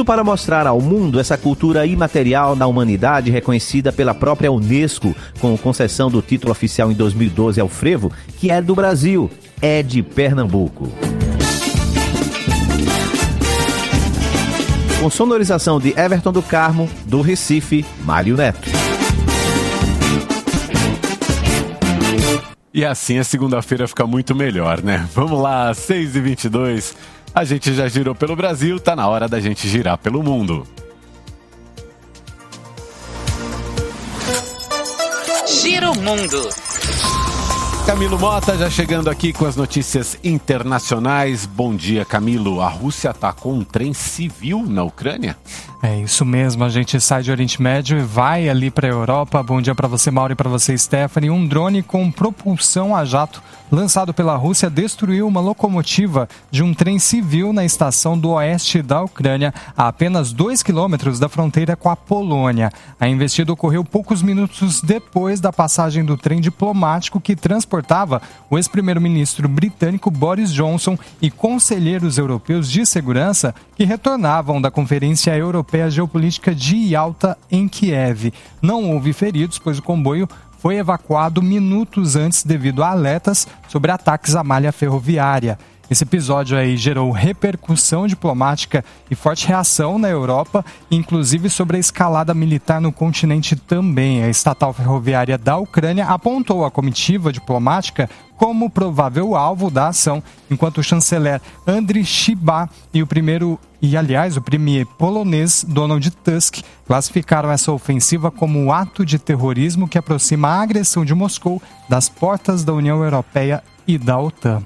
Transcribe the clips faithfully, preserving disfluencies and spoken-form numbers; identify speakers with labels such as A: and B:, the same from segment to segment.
A: Tudo para mostrar ao mundo essa cultura imaterial da humanidade reconhecida pela própria Unesco, com concessão do título oficial em dois mil e doze ao frevo, que é do Brasil, é de Pernambuco. Com sonorização de Everton do Carmo, do Recife, Mário Neto.
B: E assim a segunda-feira fica muito melhor, né? Vamos lá, seis e vinte e dois. A gente já girou pelo Brasil, tá na hora da gente girar pelo mundo.
C: Giro Mundo.
B: Camilo Mota já chegando aqui com as notícias internacionais. Bom dia, Camilo. A Rússia atacou um trem civil na Ucrânia?
D: É isso mesmo, a gente sai de Oriente Médio e vai ali para a Europa. Bom dia para você, Mauro, e para você, Stephanie. Um drone com propulsão a jato lançado pela Rússia destruiu uma locomotiva de um trem civil na estação do oeste da Ucrânia, a apenas dois quilômetros da fronteira com a Polônia. A investida ocorreu poucos minutos depois da passagem do trem diplomático que transportava o ex-primeiro-ministro britânico Boris Johnson e conselheiros europeus de segurança que retornavam da Conferência Europeia Geopolítica de Yalta em Kiev. Não houve feridos, pois o comboio foi evacuado minutos antes devido a alertas sobre ataques à malha ferroviária. Esse episódio aí gerou repercussão diplomática e forte reação na Europa, inclusive sobre a escalada militar no continente também. A estatal ferroviária da Ucrânia apontou a comitiva diplomática como provável alvo da ação, enquanto o chanceler Andriy Sybiha e o primeiro e, aliás, o premier polonês Donald Tusk classificaram essa ofensiva como um ato de terrorismo que aproxima a agressão de Moscou das portas da União Europeia e da OTAN.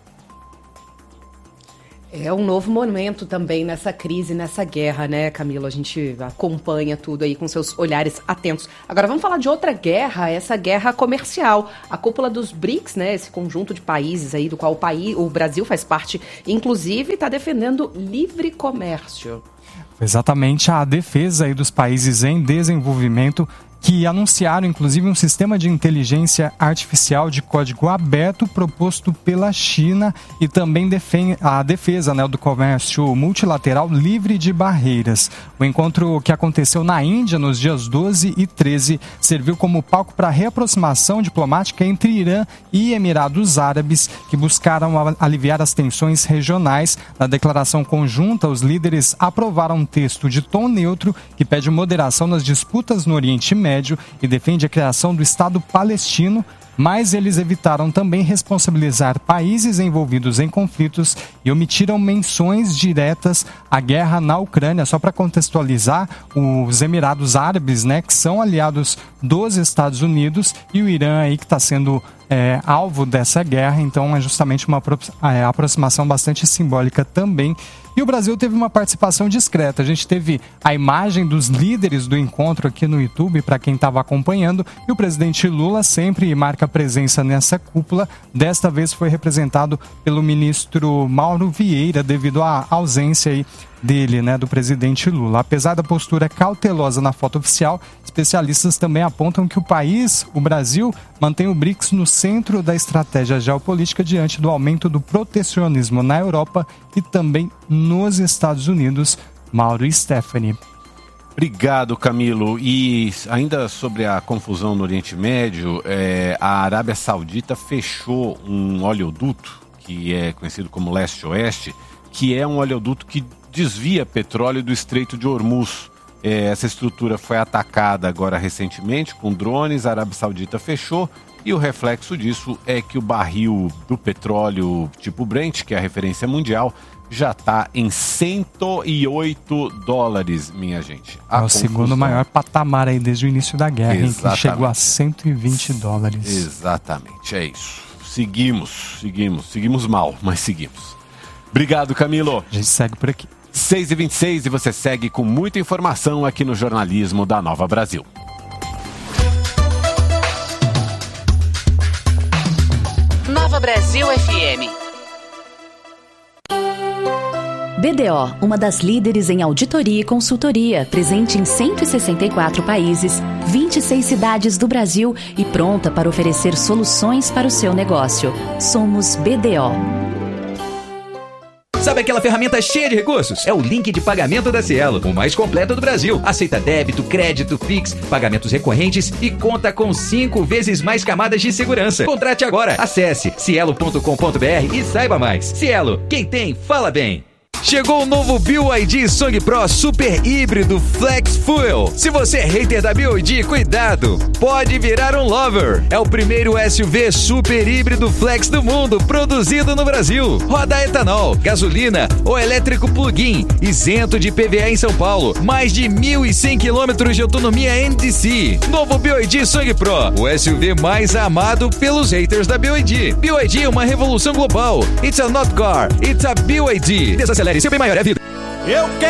E: É um novo momento também nessa crise, nessa guerra, né, Camilo? A gente acompanha tudo aí com seus olhares atentos. Agora vamos falar de outra guerra, essa guerra comercial. A cúpula dos BRICS, né, esse conjunto de países aí do qual o, país, o Brasil faz parte, inclusive está defendendo livre comércio.
D: Exatamente, a defesa aí dos países em desenvolvimento que anunciaram, inclusive, um sistema de inteligência artificial de código aberto proposto pela China e também a defesa, né, do comércio multilateral livre de barreiras. O encontro que aconteceu na Índia nos dias doze e treze serviu como palco para a reaproximação diplomática entre Irã e Emirados Árabes, que buscaram aliviar as tensões regionais. Na declaração conjunta, os líderes aprovaram um texto de tom neutro que pede moderação nas disputas no Oriente Médio e defende a criação do Estado palestino, mas eles evitaram também responsabilizar países envolvidos em conflitos e omitiram menções diretas à guerra na Ucrânia. Só para contextualizar, os Emirados Árabes, né, que são aliados dos Estados Unidos, e o Irã aí que está sendo é, alvo dessa guerra, então é justamente uma é, aproximação bastante simbólica também. E o Brasil teve uma participação discreta. A gente teve a imagem dos líderes do encontro aqui no YouTube, para quem estava acompanhando, e o presidente Lula sempre marca presença nessa cúpula. Desta vez foi representado pelo ministro Mauro Vieira, devido à ausência aí dele, né, do presidente Lula. Apesar da postura cautelosa na foto oficial, especialistas também apontam que o país, o Brasil, mantém o BRICS no centro da estratégia geopolítica diante do aumento do protecionismo na Europa e também nos Estados Unidos. Mauro e Stephanie.
B: Obrigado, Camilo. E ainda sobre a confusão no Oriente Médio, é, a Arábia Saudita fechou um oleoduto, que é conhecido como Leste-Oeste, que é um oleoduto que desvia petróleo do Estreito de Hormuz. É, essa estrutura foi atacada agora recentemente com drones, a Arábia Saudita fechou, e o reflexo disso é que o barril do petróleo tipo Brent, que é a referência mundial, já está em cento e oito dólares, minha gente. A
D: é o
B: confusão...
D: segundo maior patamar aí desde o início da guerra, em que chegou a cento e vinte dólares.
B: Exatamente, é isso. Seguimos, seguimos, seguimos mal, mas seguimos. Obrigado, Camilo.
D: A gente segue por aqui.
B: seis e vinte e seis e você segue com muita informação aqui no jornalismo da Nova Brasil.
C: Nova Brasil F M.
F: B D O, uma das líderes em auditoria e consultoria, presente em cento e sessenta e quatro países, vinte e seis cidades do Brasil e pronta para oferecer soluções para o seu negócio. Somos B D O.
G: Sabe aquela ferramenta cheia de recursos? É o link de pagamento da Cielo, o mais completo do Brasil. Aceita débito, crédito, Pix, pagamentos recorrentes e conta com cinco vezes mais camadas de segurança. Contrate agora. Acesse cielo ponto com ponto br e saiba mais. Cielo, quem tem, fala bem. Chegou o novo B Y D Song Pro Super Híbrido Flex Fuel. Se você é hater da B Y D, cuidado, pode virar um lover. É o primeiro S U V super híbrido flex do mundo, produzido no Brasil. Roda etanol, gasolina ou elétrico plug-in, isento de I P V A em São Paulo. Mais de mil e cem quilômetros de autonomia N D C. Novo B Y D Song Pro, o S U V mais amado pelos haters da B Y D. B Y D é uma revolução global. It's a not car, it's a B Y D. Desacelere, seu bem maior é a vida.
H: Eu quero